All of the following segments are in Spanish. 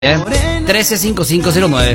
135509.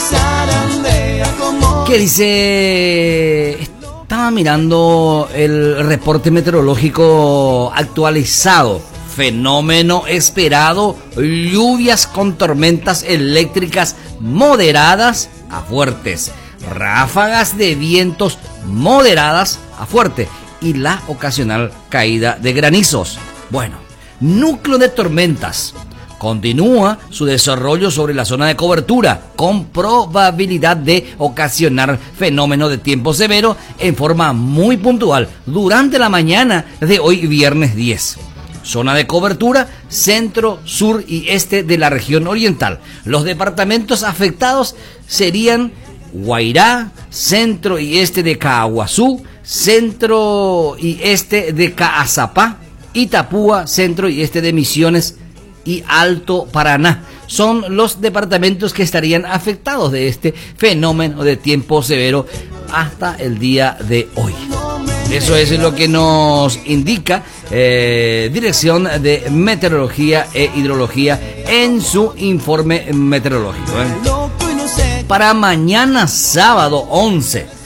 ¿Qué dice? Estaba mirando el reporte meteorológico actualizado. Fenómeno esperado: lluvias con tormentas eléctricas moderadas a fuertes, ráfagas de vientos moderadas a fuerte y la ocasional caída de granizos. Bueno, núcleo de tormentas. Continúa su desarrollo sobre la zona de cobertura, con probabilidad de ocasionar fenómeno de tiempo severo en forma muy puntual durante la mañana de hoy, viernes 10. Zona de cobertura: centro, sur y este de la región oriental. Los departamentos afectados serían Guairá, centro y este de Caaguazú, centro y este de Caazapá, Itapúa, centro y este de Misiones y Alto Paraná. Son los departamentos que estarían afectados de este fenómeno de tiempo severo hasta el día de hoy. Eso es lo que nos indica Dirección de Meteorología e Hidrología en su informe meteorológico. Para mañana sábado 11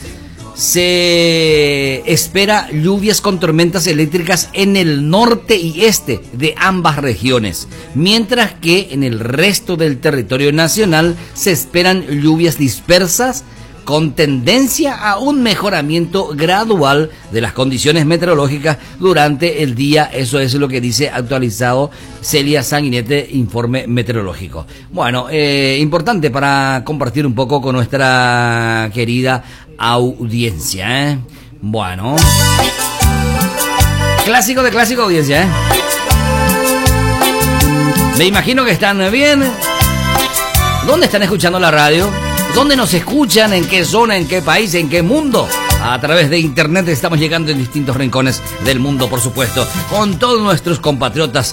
se espera lluvias con tormentas eléctricas en el norte y este de ambas regiones, mientras que en el resto del territorio nacional se esperan lluvias dispersas con tendencia a un mejoramiento gradual de las condiciones meteorológicas durante el día. Eso es lo que dice actualizado Celia Sanguinete, informe meteorológico. Bueno, importante para compartir un poco con nuestra querida audiencia, ¿eh? Bueno, clásico de clásico, audiencia, ¿eh? Me imagino que están bien. ¿Dónde están escuchando la radio? ¿Dónde nos escuchan? ¿En qué zona? ¿En qué país? ¿En qué mundo? A través de internet estamos llegando en distintos rincones del mundo, por supuesto, con todos nuestros compatriotas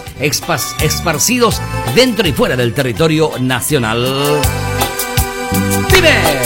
esparcidos dentro y fuera del territorio nacional. ¡Vive!